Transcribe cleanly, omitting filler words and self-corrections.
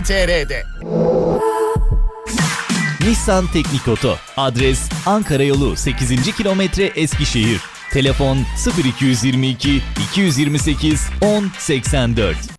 nissan.com.tr'de. Nissan Teknik Oto. Adres Ankara Yolu 8. kilometre Eskişehir. Telefon 0222 228 1084.